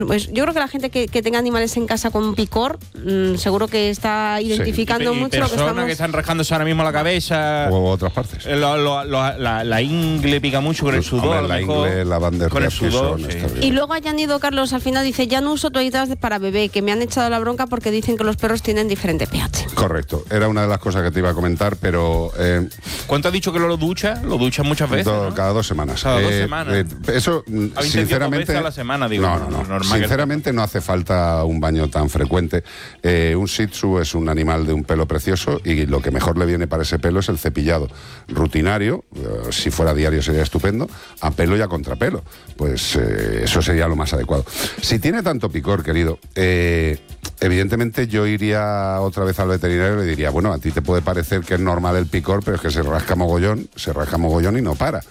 Pues yo creo que la gente que tenga animales en casa con picor, seguro que está identificando mucho lo que estamos... que están rascándose ahora mismo la cabeza... O otras partes. La ingle pica mucho con el sudor. La ingle, la banda con el sudor, sí. Y luego ha añadido Carlos, al final dice, ya no uso toallitas para bebé, que me han echado la bronca porque dicen que los perros tienen diferente pH. Correcto. Era una de las cosas que te iba a comentar, pero... ¿Cuánto has dicho que lo ducha? Lo duchas muchas veces, ¿no? Cada 2 semanas. Cada 2 semanas. Eso, sinceramente... 2 veces a la semana, digo. No. Sinceramente no hace falta un baño tan frecuente. Un Shih Tzu es un animal de un pelo precioso y lo que mejor le viene para ese pelo es el cepillado rutinario. Si fuera diario sería estupendo, a pelo y a contrapelo. Pues eso sería lo más adecuado. Si tiene tanto picor, querido, evidentemente yo iría otra vez al veterinario y le diría, bueno, a ti te puede parecer que es normal el picor, pero es que se rasca mogollón y no para.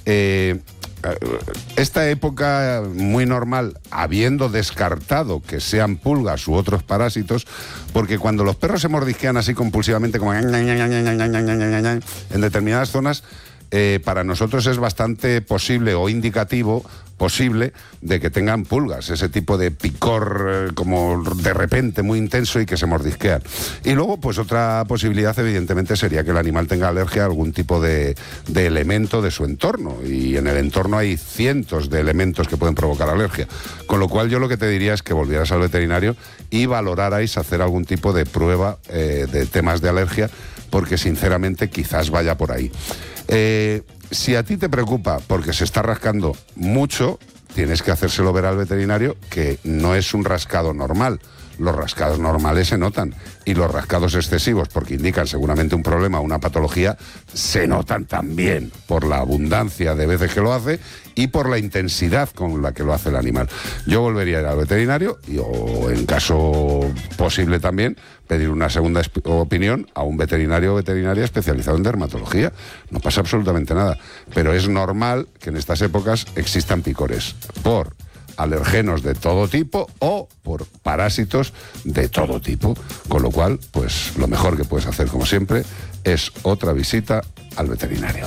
Esta época muy normal, habiendo descartado que sean pulgas u otros parásitos, porque cuando los perros se mordisquean así compulsivamente, como en determinadas zonas, para nosotros es bastante posible o indicativo posible de que tengan pulgas, ese tipo de picor como de repente muy intenso y que se mordisquean. Y luego, pues otra posibilidad evidentemente sería que el animal tenga alergia a algún tipo de elemento de su entorno, y en el entorno hay cientos de elementos que pueden provocar alergia, con lo cual yo lo que te diría es que volvieras al veterinario y valorarais hacer algún tipo de prueba de temas de alergia, porque sinceramente quizás vaya por ahí. Si a ti te preocupa porque se está rascando mucho, tienes que hacérselo ver al veterinario que no es un rascado normal. Los rascados normales se notan, y los rascados excesivos, porque indican seguramente un problema o una patología, se notan también por la abundancia de veces que lo hace y por la intensidad con la que lo hace el animal. Yo volvería a ir al veterinario o, en caso posible también, pedir una segunda opinión a un veterinario o veterinaria especializado en dermatología. No pasa absolutamente nada, pero es normal que en estas épocas existan picores por alergenos de todo tipo o por parásitos de todo tipo, con lo cual, pues lo mejor que puedes hacer, como siempre, es otra visita al veterinario.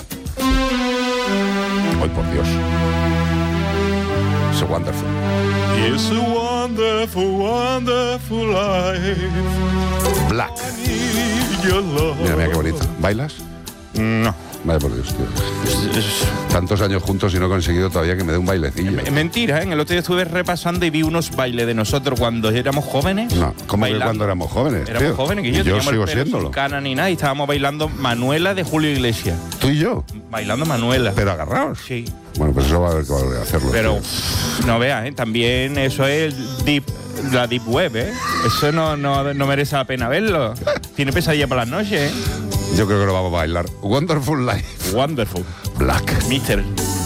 Hoy, por Dios. So wonderful. It's a wonderful, wonderful life. Black. Mira qué bonito. ¿Bailas? No. Vaya por Dios, tío. Tantos años juntos y no he conseguido todavía que me dé un bailecillo. Mentira, ¿eh? El otro día estuve repasando y vi unos bailes de nosotros cuando éramos jóvenes. No, ¿cómo que cuando éramos jóvenes? Éramos tío? jóvenes, que yo sigo siéndolo. Sin cana ni nada, y estábamos bailando Manuela de Julio Iglesias. ¿Tú y yo? Bailando Manuela. ¿Pero agarrados? Sí. Bueno, pues eso va a haber que volver a hacerlo. Pero no veas, ¿eh? También eso es la deep web, ¿eh? Eso no merece la pena verlo. Tiene pesadilla por las noches, ¿eh? Yo creo que lo vamos a bailar. Wonderful Life. Wonderful. Black. Mister.